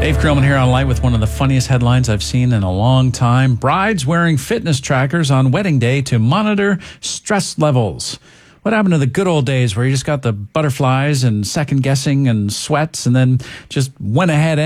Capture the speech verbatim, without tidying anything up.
Dave Krillman here on Light with one of the funniest headlines I've seen in a long time. Brides wearing fitness trackers on wedding day to monitor stress levels. What happened to the good old days where you just got the butterflies and second guessing and sweats and then just went ahead